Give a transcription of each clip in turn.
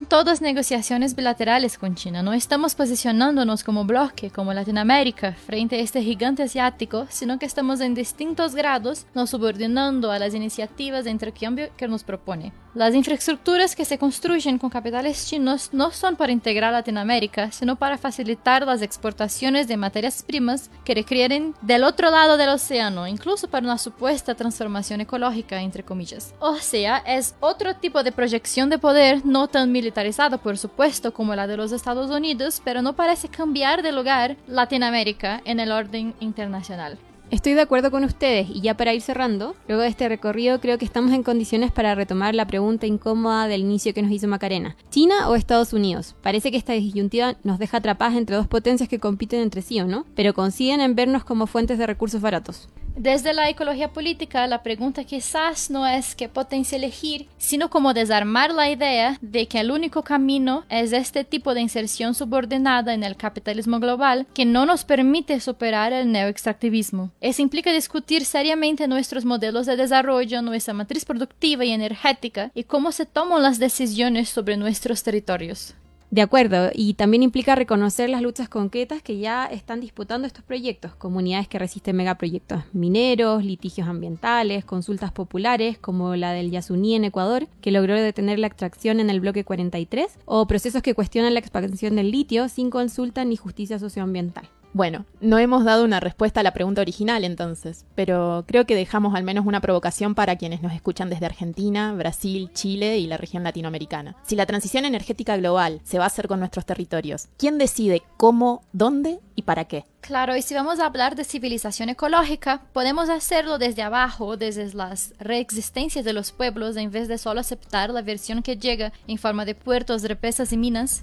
todas negociaciones bilaterales con China. No estamos posicionándonos como bloque, como Latinoamérica, frente a este gigante asiático, sino que estamos en distintos grados nos subordinando a las iniciativas de intercambio que nos propone. Las infraestructuras que se construyen con capitales chinos no son para integrar Latinoamérica, sino para facilitar las exportaciones de materias primas que requieren del otro lado del océano, incluso para una supuesta transformación ecológica, entre comillas. O sea, es otro tipo de proyección de poder, no tan militarizado, por supuesto, como la de los Estados Unidos, pero no parece cambiar de lugar Latinoamérica en el orden internacional. Estoy de acuerdo con ustedes y ya para ir cerrando, luego de este recorrido creo que estamos en condiciones para retomar la pregunta incómoda del inicio que nos hizo Macarena. ¿China o Estados Unidos? Parece que esta disyuntiva nos deja atrapadas entre dos potencias que compiten entre sí, ¿o no? Pero coinciden en vernos como fuentes de recursos baratos. Desde la ecología política, la pregunta quizás no es qué potencia elegir, sino cómo desarmar la idea de que el único camino es este tipo de inserción subordinada en el capitalismo global que no nos permite superar el neoextractivismo. Eso implica discutir seriamente nuestros modelos de desarrollo, nuestra matriz productiva y energética y cómo se toman las decisiones sobre nuestros territorios. De acuerdo, y también implica reconocer las luchas concretas que ya están disputando estos proyectos, comunidades que resisten megaproyectos mineros, litigios ambientales, consultas populares como la del Yasuní en Ecuador, que logró detener la extracción en el bloque 43, o procesos que cuestionan la expansión del litio sin consulta ni justicia socioambiental. Bueno, no hemos dado una respuesta a la pregunta original entonces, pero creo que dejamos al menos una provocación para quienes nos escuchan desde Argentina, Brasil, Chile y la región latinoamericana. Si la transición energética global se va a hacer con nuestros territorios, ¿quién decide cómo, dónde y para qué? Claro, y si vamos a hablar de civilización ecológica, podemos hacerlo desde abajo, desde las reexistencias de los pueblos, en vez de solo aceptar la versión que llega en forma de puertos, represas y minas.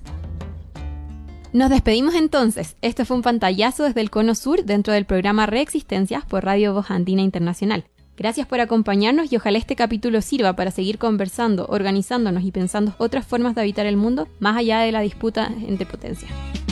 Nos despedimos entonces. Esto fue un pantallazo desde el Cono Sur dentro del programa Reexistencias por Radio Voz Andina Internacional. Gracias por acompañarnos y ojalá este capítulo sirva para seguir conversando, organizándonos y pensando otras formas de habitar el mundo más allá de la disputa entre potencias.